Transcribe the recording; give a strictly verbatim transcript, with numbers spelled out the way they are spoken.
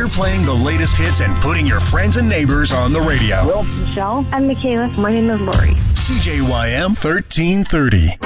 We're playing the latest hits and putting your friends and neighbors on the radio. Well, Michelle and Michaela. My name is Lori. C J Y M thirteen thirty.